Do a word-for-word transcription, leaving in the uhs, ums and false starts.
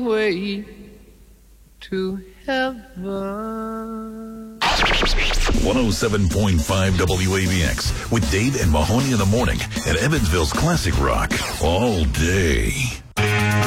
way to heaven. one oh seven point five W A V X with Dave and Mahoney in the morning at Evansville's Classic Rock all day.